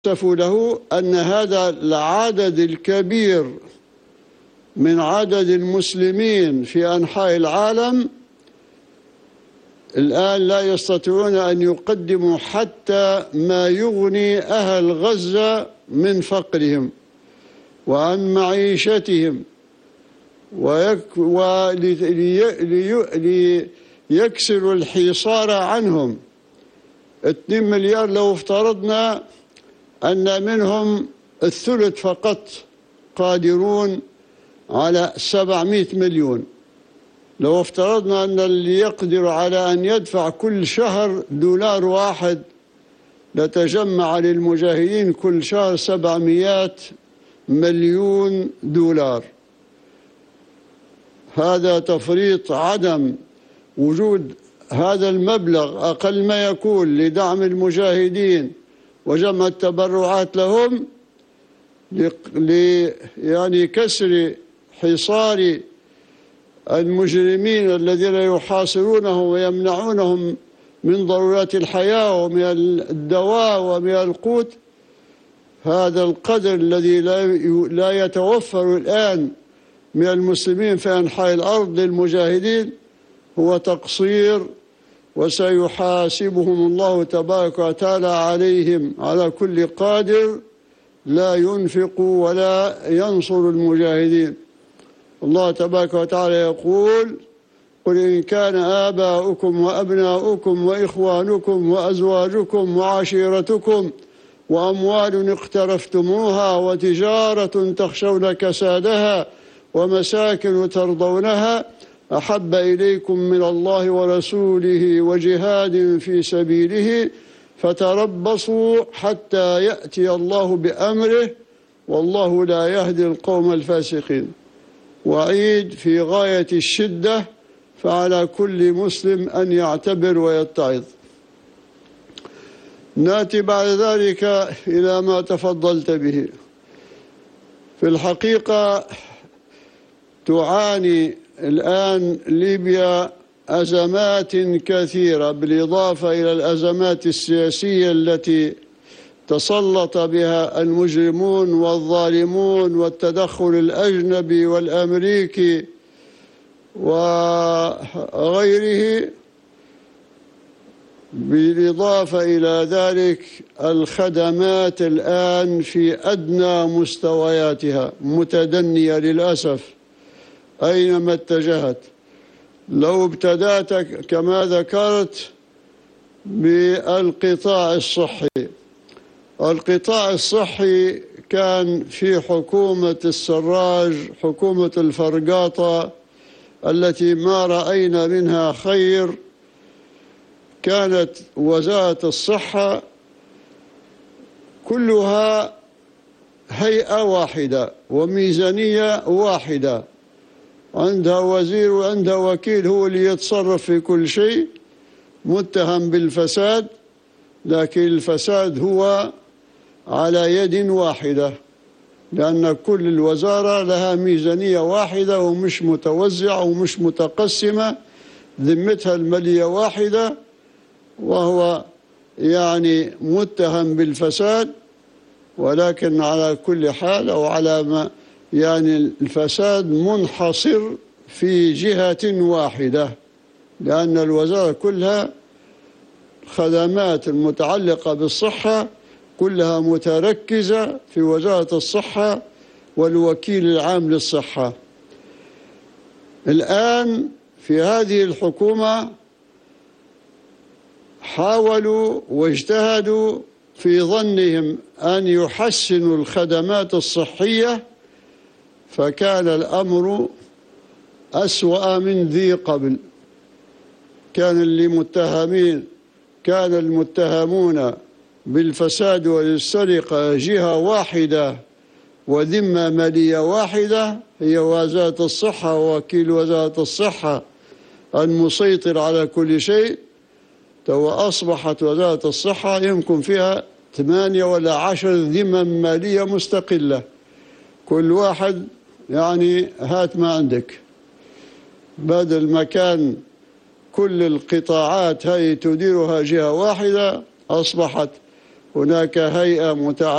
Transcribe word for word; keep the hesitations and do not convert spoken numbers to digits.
يؤسف له أن هذا العدد الكبير من عدد المسلمين في أنحاء العالم الآن لا يستطيعون أن يقدموا حتى ما يغني أهل غزة من فقرهم وعن معيشتهم وليكسروا الحصار عنهم. اثنين مليار لو افترضنا أن منهم الثلث فقط قادرون على سبعمائة مليون، لو افترضنا أن اللي يقدر على أن يدفع كل شهر دولار واحد لتجمع للمجاهدين كل شهر سبعمائة مليون دولار. هذا تفريط عدم وجود هذا المبلغ أقل ما يكون لدعم المجاهدين وجمع التبرعات لهم ل يعني كسر حصار المجرمين الذين يحاصرونهم ويمنعونهم من ضرورات الحياة ومن الدواء ومن القوت. هذا القدر الذي لا يتوفر الآن من المسلمين في أنحاء الأرض للمجاهدين هو تقصير، وسيحاسبهم الله تبارك وتعالى عليهم على كل قادر لا ينفق ولا ينصر المجاهدين. الله تبارك وتعالى يقول: قل إن كان آباؤكم وأبناؤكم وإخوانكم وأزواجكم وعشيرتكم وأموال اقترفتموها وتجارة تخشون كسادها ومساكن ترضونها أحب إليكم من الله ورسوله وجهاد في سبيله فتربصوا حتى يأتي الله بأمره والله لا يهدي القوم الفاسقين. وعيد في غاية الشدة، فعلى كل مسلم أن يعتبر ويتعظ. نأتي بعد ذلك إلى ما تفضلت به. في الحقيقة تعاني الآن ليبيا أزمات كثيرة بالإضافة إلى الأزمات السياسية التي تسلط بها المجرمون والظالمون والتدخل الأجنبي والأمريكي وغيره. بالإضافة إلى ذلك الخدمات الآن في أدنى مستوياتها متدنية للأسف أينما اتجهت. لو ابتدأت كما ذكرت بالقطاع الصحي، القطاع الصحي كان في حكومة السراج، حكومة الفرقاطة التي ما رأينا منها خير، كانت وزارة الصحة كلها هيئة واحدة وميزانية واحدة، عندها وزير وعندها وكيل هو اللي يتصرف في كل شيء، متهم بالفساد، لكن الفساد هو على يد واحدة لأن كل الوزارة لها ميزانية واحدة ومش متوزعة ومش متقسمة، ذمتها المالية واحدة، وهو يعني متهم بالفساد، ولكن على كل حال أو على ما يعني الفساد منحصر في جهة واحدة، لأن الوزارة كلها خدمات المتعلقة بالصحة كلها متركزة في وزارة الصحة والوكيل العام للصحة. الآن في هذه الحكومة حاولوا واجتهدوا في ظنهم أن يحسنوا الخدمات الصحية، فكان الأمر أسوأ من ذي قبل. كان اللي متهمين كان المتهمون بالفساد والسرقة جهة واحدة وذمة مالية واحدة هي وزارة الصحة ووكيل وزارة الصحة المسيطر على كل شيء. تو أصبحت وزارة الصحة يمكن فيها ثمانية ولا عشر ذمم مالية مستقلة، كل واحد يعني هات ما عندك، بدل ما كان كل القطاعات هاي تديرها جهة واحدة أصبحت هناك هيئة متعاونة